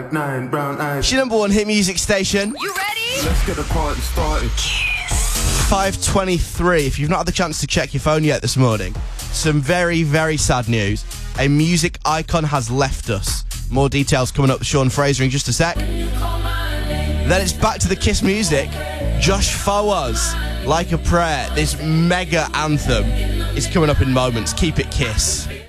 5'9", brown eyes. It's your number one hit music station. You ready? Let's get the party started. 5:23. If you've not had the chance to check your phone yet this morning, some very, very sad news. A music icon has left us. More details coming up with Sean Fraser in just a sec. Then it's back to the Kiss music. Josh Fawaz, Like a Prayer. This mega anthem is coming up in moments. Keep it Kiss.